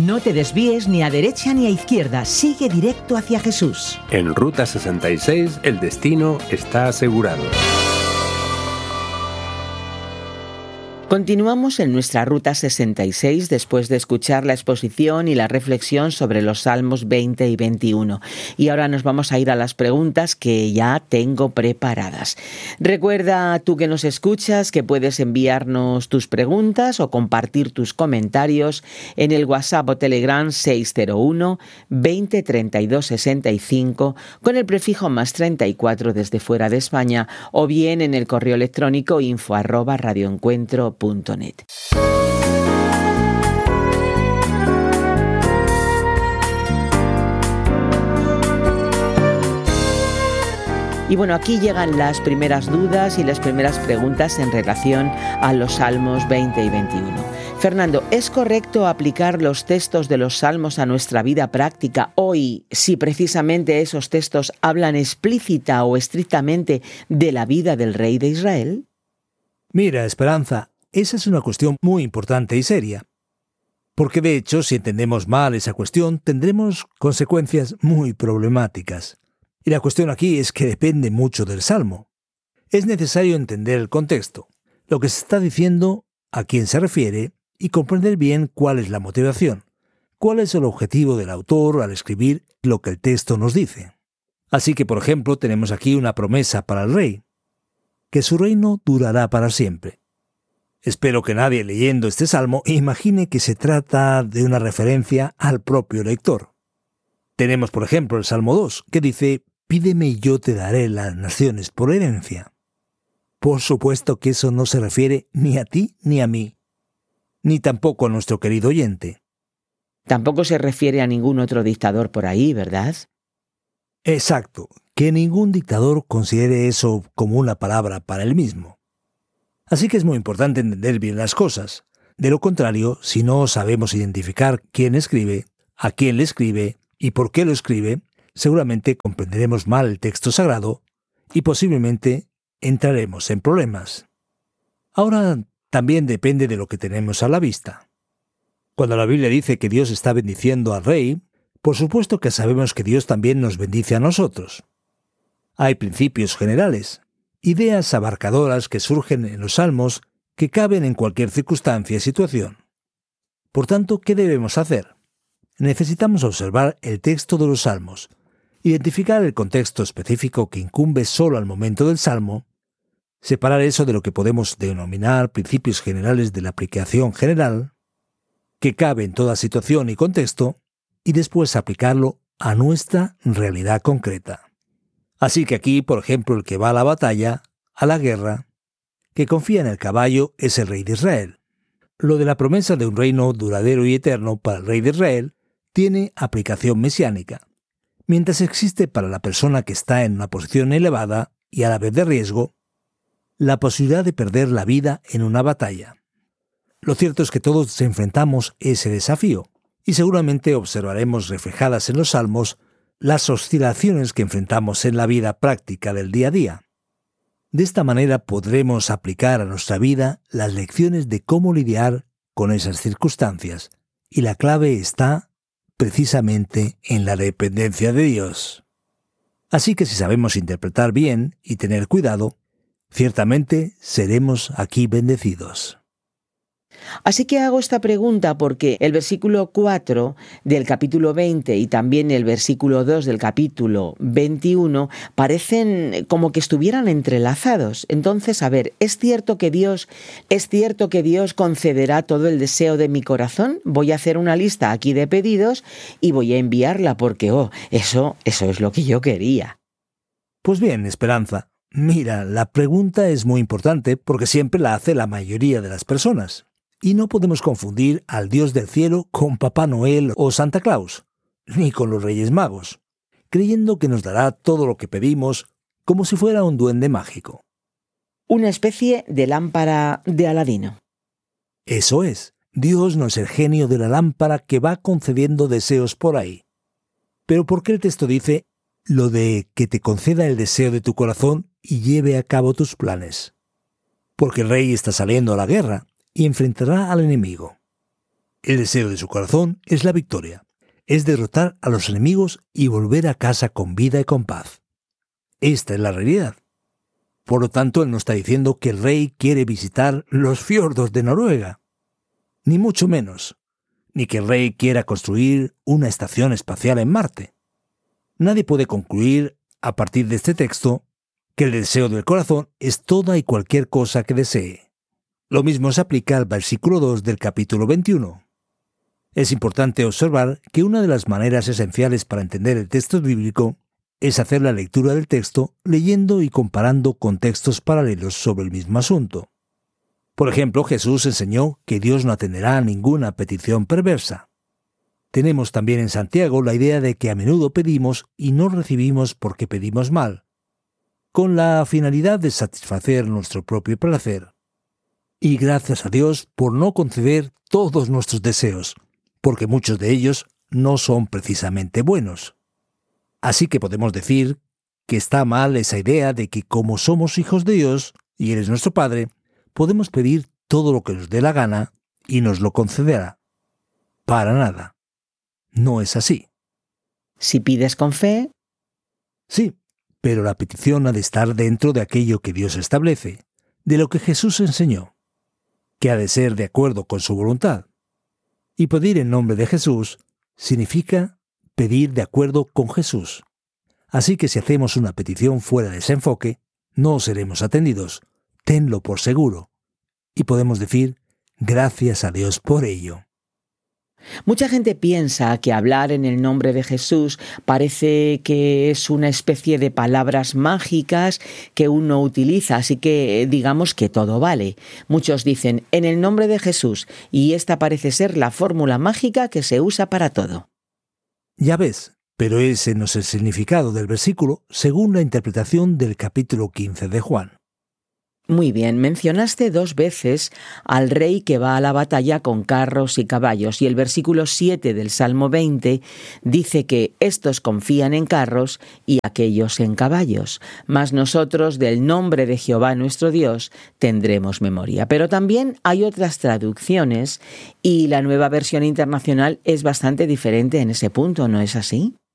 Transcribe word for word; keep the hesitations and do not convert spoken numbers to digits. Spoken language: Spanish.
No te desvíes ni a derecha ni a izquierda, sigue directo hacia Jesús. En Ruta sesenta y seis, el destino está asegurado. Continuamos en nuestra Ruta sesenta y seis después de escuchar la exposición y la reflexión sobre los Salmos veinte y veintiuno. Y ahora nos vamos a ir a las preguntas que ya tengo preparadas. Recuerda, tú que nos escuchas, que puedes enviarnos tus preguntas o compartir tus comentarios en el WhatsApp o Telegram seis cero uno, veinte, treinta y dos, sesenta y cinco con el prefijo más treinta y cuatro desde fuera de España, o bien en el correo electrónico info arroba radioencuentro punto net. Y bueno, aquí llegan las primeras dudas y las primeras preguntas en relación a los Salmos veinte y veintiuno. Fernando, ¿es correcto aplicar los textos de los Salmos a nuestra vida práctica hoy si precisamente esos textos hablan explícita o estrictamente de la vida del rey de Israel? Mira, Esperanza, esa es una cuestión muy importante y seria. Porque de hecho, si entendemos mal esa cuestión, tendremos consecuencias muy problemáticas. Y la cuestión aquí es que depende mucho del Salmo. Es necesario entender el contexto, lo que se está diciendo, a quién se refiere, y comprender bien cuál es la motivación, cuál es el objetivo del autor al escribir lo que el texto nos dice. Así que, por ejemplo, tenemos aquí una promesa para el rey, que su reino durará para siempre. Espero que nadie leyendo este salmo imagine que se trata de una referencia al propio lector. Tenemos, por ejemplo, el Salmo dos, que dice: «Pídeme y yo te daré las naciones por herencia». Por supuesto que eso no se refiere ni a ti ni a mí, ni tampoco a nuestro querido oyente. Tampoco se refiere a ningún otro dictador por ahí, ¿verdad? Exacto, que ningún dictador considere eso como una palabra para él mismo. Así que es muy importante entender bien las cosas. De lo contrario, si no sabemos identificar quién escribe, a quién le escribe y por qué lo escribe, seguramente comprenderemos mal el texto sagrado y posiblemente entraremos en problemas. Ahora, también depende de lo que tenemos a la vista. Cuando la Biblia dice que Dios está bendiciendo al rey, por supuesto que sabemos que Dios también nos bendice a nosotros. Hay principios generales, ideas abarcadoras que surgen en los salmos que caben en cualquier circunstancia y situación. Por tanto, ¿qué debemos hacer? Necesitamos observar el texto de los salmos, identificar el contexto específico que incumbe solo al momento del salmo, separar eso de lo que podemos denominar principios generales de la aplicación general, que cabe en toda situación y contexto, y después aplicarlo a nuestra realidad concreta. Así que aquí, por ejemplo, el que va a la batalla, a la guerra, que confía en el caballo, es el rey de Israel. Lo de la promesa de un reino duradero y eterno para el rey de Israel tiene aplicación mesiánica, mientras existe para la persona que está en una posición elevada y a la vez de riesgo, la posibilidad de perder la vida en una batalla. Lo cierto es que todos enfrentamos ese desafío, y seguramente observaremos reflejadas en los salmos las oscilaciones que enfrentamos en la vida práctica del día a día. De esta manera podremos aplicar a nuestra vida las lecciones de cómo lidiar con esas circunstancias, y la clave está precisamente en la dependencia de Dios. Así que si sabemos interpretar bien y tener cuidado, ciertamente seremos aquí bendecidos. Así que hago esta pregunta porque el versículo cuatro del capítulo veinte y también el versículo dos del capítulo veintiuno parecen como que estuvieran entrelazados. Entonces, a ver, ¿es cierto que Dios, es cierto que Dios concederá todo el deseo de mi corazón? Voy a hacer una lista aquí de pedidos y voy a enviarla porque, oh, eso, eso es lo que yo quería. Pues bien, Esperanza, mira, la pregunta es muy importante porque siempre la hace la mayoría de las personas. Y no podemos confundir al Dios del cielo con Papá Noel o Santa Claus, ni con los Reyes Magos, creyendo que nos dará todo lo que pedimos como si fuera un duende mágico. Una especie de lámpara de Aladino. Eso es, Dios no es el genio de la lámpara que va concediendo deseos por ahí. Pero ¿por qué el texto dice lo de que te conceda el deseo de tu corazón y lleve a cabo tus planes? Porque el rey está saliendo a la guerra y enfrentará al enemigo. El deseo de su corazón es la victoria, es derrotar a los enemigos y volver a casa con vida y con paz. Esta es la realidad. Por lo tanto, él no está diciendo que el rey quiere visitar los fiordos de Noruega, ni mucho menos, ni que el rey quiera construir una estación espacial en Marte. Nadie puede concluir, a partir de este texto, que el deseo del corazón es toda y cualquier cosa que desee. Lo mismo se aplica al versículo dos del capítulo veintiuno. Es importante observar que una de las maneras esenciales para entender el texto bíblico es hacer la lectura del texto leyendo y comparando con textos paralelos sobre el mismo asunto. Por ejemplo, Jesús enseñó que Dios no atenderá a ninguna petición perversa. Tenemos también en Santiago la idea de que a menudo pedimos y no recibimos porque pedimos mal, con la finalidad de satisfacer nuestro propio placer. Y gracias a Dios por no conceder todos nuestros deseos, porque muchos de ellos no son precisamente buenos. Así que podemos decir que está mal esa idea de que como somos hijos de Dios y Él es nuestro Padre, podemos pedir todo lo que nos dé la gana y nos lo concederá. Para nada. No es así. Si pides con fe. Sí, pero la petición ha de estar dentro de aquello que Dios establece, de lo que Jesús enseñó, que ha de ser de acuerdo con su voluntad. Y pedir en nombre de Jesús significa pedir de acuerdo con Jesús. Así que si hacemos una petición fuera de ese enfoque, no seremos atendidos. Tenlo por seguro. Y podemos decir, gracias a Dios por ello. Mucha gente piensa que hablar en el nombre de Jesús parece que es una especie de palabras mágicas que uno utiliza, así que digamos que todo vale. Muchos dicen, en el nombre de Jesús, y esta parece ser la fórmula mágica que se usa para todo. Ya ves, pero ese no es el significado del versículo según la interpretación del capítulo quince de Juan. Muy bien, mencionaste dos veces al rey que va a la batalla con carros y caballos, y el versículo siete del Salmo veinte dice que estos confían en carros y aquellos en caballos, mas nosotros del nombre de Jehová nuestro Dios tendremos memoria. Pero también hay otras traducciones y la Nueva Versión Internacional es bastante diferente en ese punto, ¿no es así?